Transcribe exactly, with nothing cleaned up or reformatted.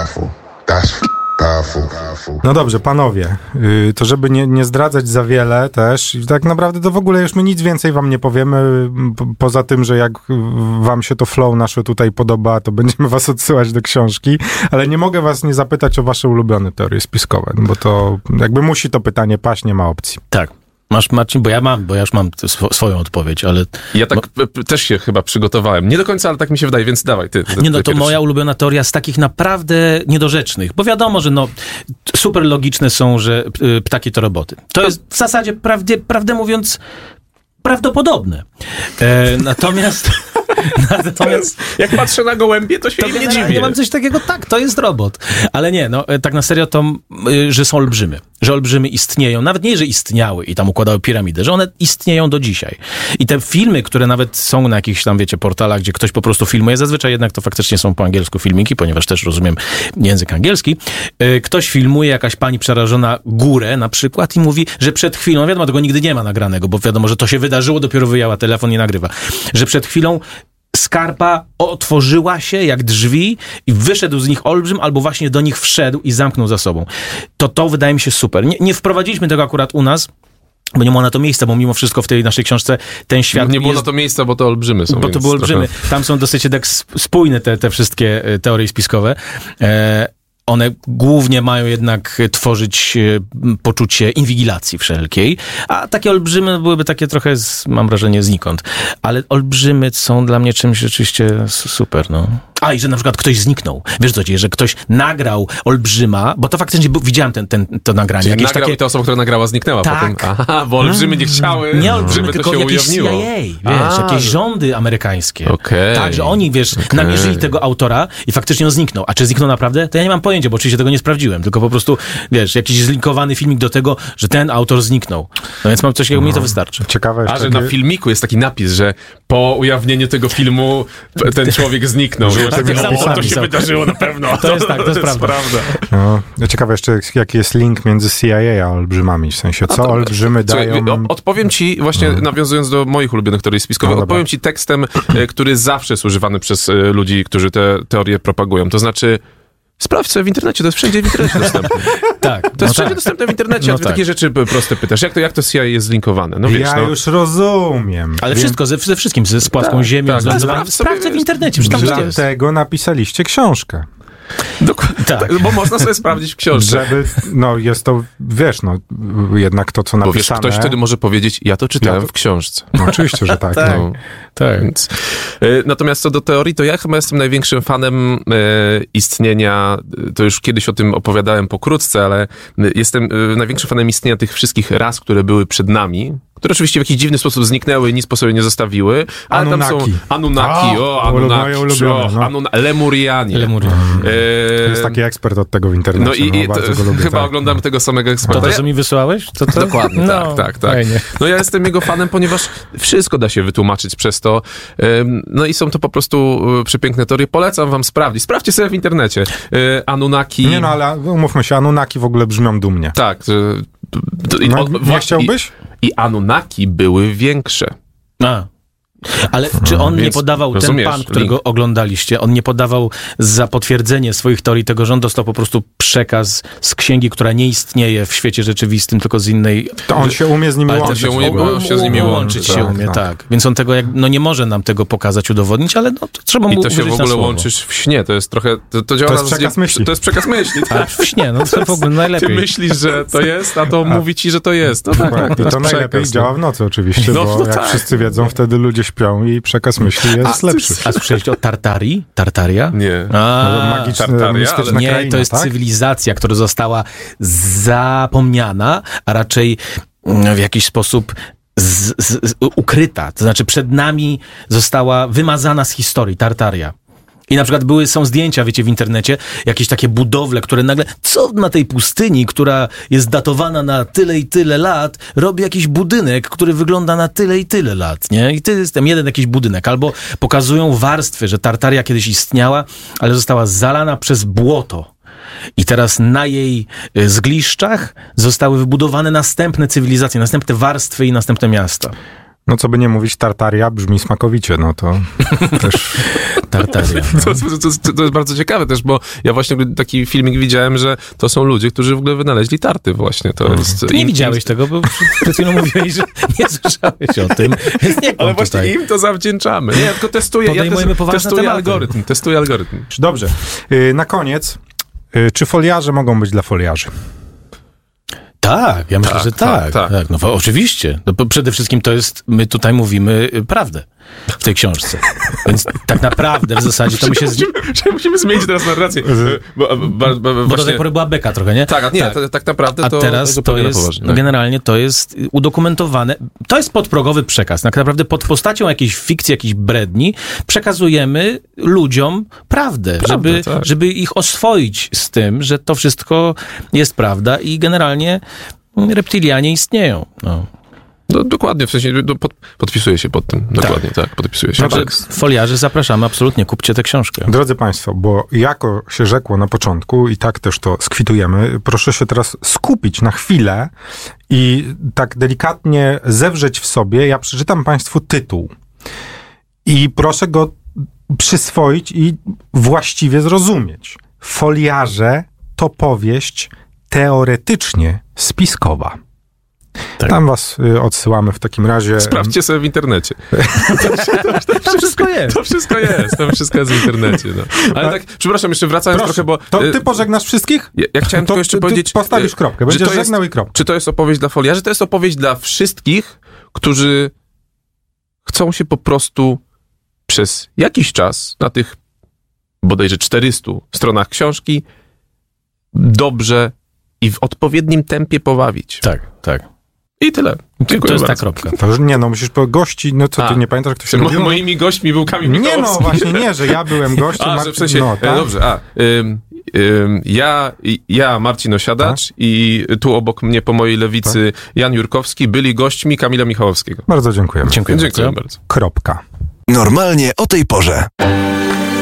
powerful. That's powerful. Powerful. No dobrze, panowie, yy, to żeby nie, nie zdradzać za wiele też, i tak naprawdę to w ogóle już my nic więcej wam nie powiemy, po, poza tym, że jak wam się to flow nasze tutaj podoba, to będziemy was odsyłać do książki, ale nie mogę was nie zapytać o wasze ulubione teorie spiskowe, bo to jakby musi to pytanie paść, nie ma opcji. Tak. Masz, Marcin, bo ja mam, bo ja już mam sw- swoją odpowiedź, ale... Ja tak bo... p- też się chyba przygotowałem. Nie do końca, ale tak mi się wydaje, więc dawaj, ty. ty Nie no, to pierwszy. moja ulubiona teoria z takich naprawdę niedorzecznych, bo wiadomo, że no super logiczne są, że y, ptaki to roboty. To jest w zasadzie, prawdzie, prawdę mówiąc, prawdopodobne. E, natomiast... Natomiast jak patrzę na gołębie, to się im nie dziwię. Ja mam coś takiego, tak, to jest robot. Ale nie, no tak na serio to, że są olbrzymy. Że olbrzymy istnieją. Nawet nie, że istniały i tam układały piramidę, że one istnieją do dzisiaj. I te filmy, które nawet są na jakichś tam, wiecie, portalach, gdzie ktoś po prostu filmuje, zazwyczaj jednak to faktycznie są po angielsku filmiki, ponieważ też rozumiem język angielski. Ktoś filmuje, jakaś pani przerażona górę na przykład i mówi, że przed chwilą, wiadomo, tego nigdy nie ma nagranego, bo wiadomo, że to się wydarzyło, dopiero wyjęła telefon i nagrywa. Że przed chwilą skarpa otworzyła się jak drzwi i wyszedł z nich olbrzym, albo właśnie do nich wszedł i zamknął za sobą. To to wydaje mi się super. Nie, nie wprowadziliśmy tego akurat u nas, bo nie było na to miejsca, bo mimo wszystko w tej naszej książce ten świat... Nie było jest... na to miejsca, bo to olbrzymy są. Bo to były olbrzymy. Trochę... Tam są dosyć tak spójne te, te wszystkie teorie spiskowe. E... One głównie mają jednak tworzyć poczucie inwigilacji wszelkiej, a takie olbrzymy byłyby takie trochę, z, mam wrażenie, znikąd. Ale olbrzymy są dla mnie czymś rzeczywiście super, no. A, i że na przykład ktoś zniknął. Wiesz co, że ktoś nagrał olbrzyma, bo to faktycznie był, widziałem ten, ten, to nagranie. Czyli jakieś nagrał takie... i ta osoba, która nagrała, zniknęła tak. potem. Aha, bo olbrzymy nie chciały, nie olbrzymy, żeby tylko to się jakieś ujawniło. C I A, wiesz, A, jakieś rządy amerykańskie. Okay. Tak, że oni, wiesz, okay. namierzyli tego autora i faktycznie on zniknął. A czy zniknął naprawdę? To ja nie mam pojęcia, bo oczywiście tego nie sprawdziłem, tylko po prostu, wiesz, jakiś zlinkowany filmik do tego, że ten autor zniknął. No więc mam coś, jak no. mi to wystarczy. Ciekawe A, jeszcze... że na filmiku jest taki napis, że po ujawnieniu tego filmu ten człowiek zniknął. Że tak, o, to się wydarzyło na pewno. To jest tak, to jest, to jest prawda. prawda. No, ciekawe jeszcze, jaki jest link między C I A a olbrzymami, w sensie, co to, olbrzymy słuchaj, dają... Odpowiem ci, właśnie no. nawiązując do moich ulubionych teorii spiskowych, no, odpowiem ci tekstem, który zawsze jest używany przez ludzi, którzy te teorie propagują. To znaczy, sprawdź sobie w internecie, to jest wszędzie w internecie dostępne. Tak. To jest no wszędzie tak. dostępne w internecie, no a ty tak. takie rzeczy proste pytasz. Jak to, jak to C I A jest zlinkowane? No wiesz, ja no. już rozumiem. Ale Wiem. wszystko, ze, ze wszystkim, ze, z płaską tak, ziemią. tak, z tak. sprawdź, sprawdź w internecie, że tam jest. Dlatego napisaliście książkę. Dokładnie, tak. Bo można sobie sprawdzić w książce. Żeby, no jest to, wiesz, no jednak to, co Bo napisane... wiesz, ktoś wtedy może powiedzieć, ja to czytałem ja to... w książce. No oczywiście, że tak. tak. No. tak. Więc, y, natomiast co do teorii, to ja chyba jestem największym fanem y, istnienia, to już kiedyś o tym opowiadałem pokrótce, ale y, jestem y, największym fanem istnienia tych wszystkich ras, które były przed nami, które oczywiście w jakiś dziwny sposób zniknęły i nic po sobie nie zostawiły, ale Anunnaki. tam są Anunnaki, A, o, Anunnaki, ulubione, o, no. Anun- Lemurianie. Lemurianie. To jest taki ekspert od tego w internecie. No i, no, i bardzo to, go lubię, chyba tak. oglądamy tego samego eksperta. To, to Ja- co mi wysłałeś? To, to? Dokładnie, no, tak, tak, tak. Fajnie. No ja jestem jego fanem, ponieważ wszystko da się wytłumaczyć przez to. Ym, No i są to po prostu y, przepiękne teorie. Polecam wam sprawdzić. Sprawdźcie sobie w internecie. Y, Anunnaki... Nie no, ale umówmy się, Anunnaki w ogóle brzmią dumnie. Tak. y, y, y, No, o- nie właśnie- chciałbyś? I, I Anunnaki były większe. A. Ale czy on nie Więc podawał, rozumiesz, ten pan, którego link. oglądaliście, on nie podawał za potwierdzenie swoich teorii tego, że on dostał po prostu przekaz z księgi, która nie istnieje w świecie rzeczywistym, tylko z innej... To on się umie z nimi Ale łączyć. się umie- w ogóle. on się z nimi łączyć się tak, umie, tak. tak. Więc on tego, jak, no nie może nam tego pokazać, udowodnić, ale no, to trzeba mu I to się uwierzyć w na ogóle słowo. łączysz w śnie. To jest trochę... To, to, działa jest na zasadzie- przekaz myśli. To jest przekaz myśli. A w śnie, no to w ogóle najlepiej. Ty myślisz, że to jest, a to mówi ci, że to jest. No tak, Tak, to I jest to najlepiej przekaz, działa no. w nocy oczywiście, No, bo no jak tak. wszyscy wiedzą, wtedy ludzie śpią i przekaz myśli jest A, lepszy. A słyszeliście o Tartarii? Tartaria? Nie. A, Magiczna, Tartaria, mistyczna ale- nie, kraina, to jest tak? cywilizacja, która została zapomniana, a raczej mm, w jakiś sposób z, z, z, ukryta. To znaczy przed nami została wymazana z historii, Tartaria. I na przykład były, są zdjęcia, wiecie, w internecie, jakieś takie budowle, które nagle, co na tej pustyni, która jest datowana na tyle i tyle lat, robi jakiś budynek, który wygląda na tyle i tyle lat, nie? I to jest tam jeden jakiś budynek. Albo pokazują warstwy, że Tartaria kiedyś istniała, ale została zalana przez błoto. I teraz na jej y, zgliszczach zostały wybudowane następne cywilizacje, następne warstwy i następne miasta. No co by nie mówić, Tartaria brzmi smakowicie, no to też... Tartaria. To, to, to, to jest bardzo ciekawe też, bo ja właśnie taki filmik widziałem, że to są ludzie, którzy w ogóle wynaleźli tarty właśnie. To jest, Ty nie im, widziałeś tego, bo przed chwilą mówiłeś, że nie słyszałeś o tym. Więc nie ale właśnie tutaj. im to zawdzięczamy. Nie, ja tylko testuję, ja Podejmujemy tes, poważne testuję tematy. algorytm, testuję algorytm. Dobrze. Yy, na koniec, yy, czy foliarze mogą być dla foliarzy? Tak, ja myślę, Tak, że tak. tak, tak. tak. No bo oczywiście. No, bo przede wszystkim to jest, my tutaj mówimy y, prawdę w tej książce. Więc tak naprawdę w zasadzie to my się... Z... Musimy, musimy zmienić teraz narrację. Bo, bo, bo, bo Bo do właśnie... tej pory była beka trochę, nie? Tak, a nie, tak. To, tak naprawdę A to... teraz to zupełnie na jest, poważnie, no tak. generalnie to jest udokumentowane. To jest podprogowy przekaz. Tak naprawdę pod postacią jakiejś fikcji, jakiejś bredni przekazujemy ludziom prawdę, Prawdę, żeby, tak. żeby ich oswoić z tym, że to wszystko jest prawda i generalnie reptilianie istnieją. No. No, dokładnie, w sensie no, pod, podpisuję się pod tym. Dokładnie, tak, podpisuję się. Także Tak. foliarzy zapraszamy, absolutnie, kupcie tę książkę. Drodzy Państwo, bo jako się rzekło na początku i tak też to skwitujemy, proszę się teraz skupić na chwilę i tak delikatnie zewrzeć w sobie. Ja przeczytam Państwu tytuł i proszę go przyswoić i właściwie zrozumieć. Foliarze to powieść teoretycznie spiskowa. Tak. Tam was y, odsyłamy w takim razie. Sprawdźcie sobie w internecie. To wszystko jest. To wszystko jest, tam wszystko jest w internecie. No. Ale tak, przepraszam, jeszcze wracając Proszę, trochę, bo... to y, ty pożegnasz wszystkich? Ja, ja chciałem To tylko jeszcze ty, powiedzieć... ty postawisz y, kropkę, że będziesz to jest- żegnał i kropka. Czy to jest opowieść dla foliarzy? To jest opowieść dla wszystkich, którzy chcą się po prostu przez jakiś czas na tych bodajże czterystu stronach książki dobrze i w odpowiednim tempie pobawić. Tak, tak. I tyle. Dziękuję To jest ta bardzo. kropka. To już nie, no musisz po gości, no co, ty A. nie pamiętasz, jak to się Mo- robiło? moimi gośćmi był Kamil Nie Michałowski. no, właśnie nie, że ja byłem gościem. A, Mar- że w sensie, no, e, tak? dobrze, a, ym, ym, ja, i- ja, Marcin Osiadacz i tu obok mnie po mojej lewicy Jan Jurkowski byli gośćmi Kamila Michałowskiego. Bardzo dziękujemy. Dziękuję, Dziękuję bardzo. bardzo. Kropka. Normalnie o tej porze.